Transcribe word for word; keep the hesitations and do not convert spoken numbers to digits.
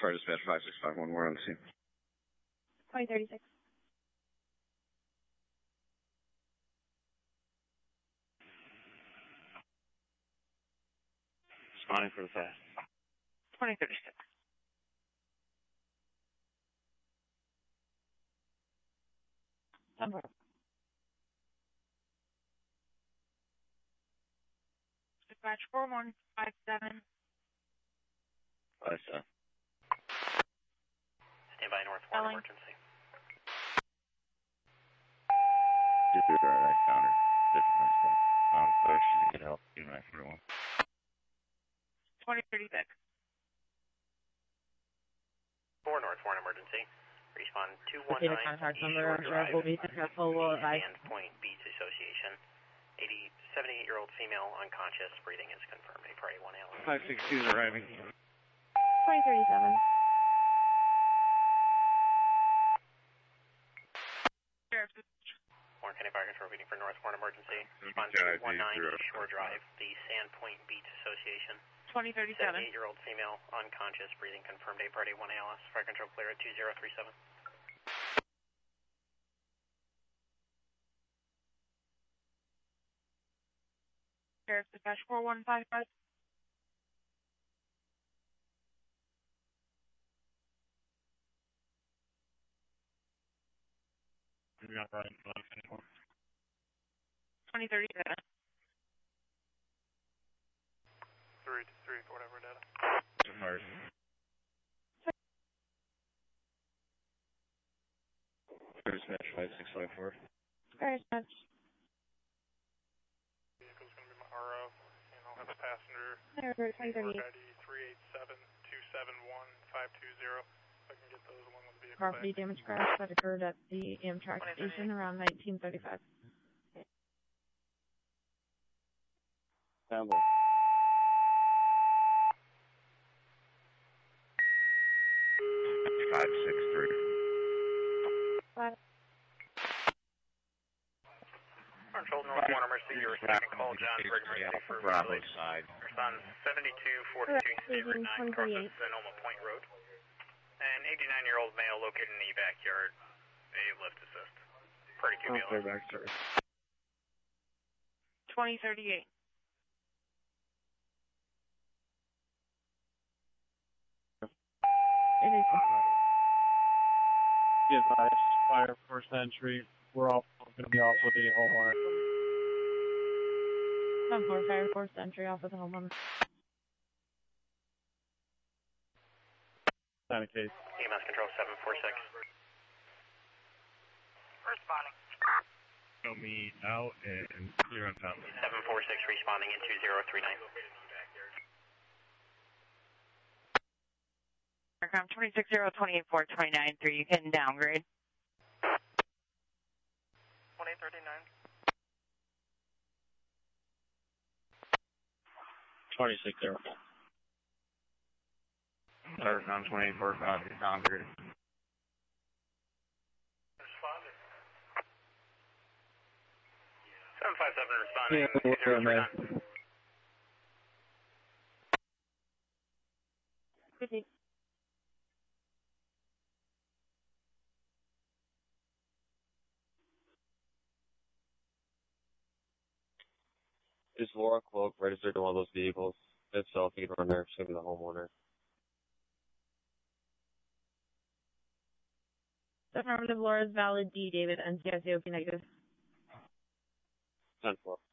Fire Dispatch five six five one, we're on the scene. twenty thirty-six. Responding for the fast. twenty thirty-six. Number. Dispatch four one five seven. Five seven. Stand by North one emergency. Just do it right, I found her. That's my stuff. Um, so she can get help. You know, everyone. twenty thirty-six. four North one emergency. Respond two one nine. Contact number. Will be successful. Will arrive. Sandpoint Beach Association. eighty, seventy-eight-year-old female unconscious. Breathing is confirmed. A priority one A L S. five six two is arriving. twenty thirty-seven. Warren County Fire Control meeting for North Warren emergency. Respond two one nine Shore Drive, the Sandpoint Beach Association. twenty thirty-seven. seventy-eight-year-old female unconscious. Breathing confirmed. A priority one A L S. Fire Control clear at two zero three seven. Sheriff Dispatch four one five five. You're not running anymore. twenty thirty-seven. three two three for whatever data. Hard. Fire Dispatch five six five four. Fire Dispatch. Vehicle's going to be my R O, and I'll have a passenger. Airport twenty thirty-eight. I D three eight seven two seven one five two zero. If I can get those along with the vehicle. Property damage crash that occurred at the Amtrak station around nineteen thirty-five. Sound boy. five six three. Five. Control North one emergency. Your second call, John Briggs for Bravo side. Respond seventy-two forty-two State Route nine, crosses Sonoma Point Road. An eighty-nine-year-old male located in the backyard. A lift assist. Pretty Q B L. Okay, back, sorry. twenty thirty-eight. It is. Be advised, fire first entry. We're all going to be off with the homeowner. Some four fire force entry off with the homeowner. Kind of case. E M S control seven four six. Responding. Show me out and clear on top. seven four six responding in two zero three nine. Aircraft twenty-six zero twenty-eight four twenty-nine three. You can downgrade. twenty thirty-nine. twenty-six zero. Aircom twenty-eight four five, downgrade. Responding. seven five seven responding. Yeah, two zero three nine. fifty. Is Laura Cloak registered to one of those vehicles? If so, if you could run there, she'll be the homeowner. Affirmative, Laura's valid D, David, N C S O P negative. ten four.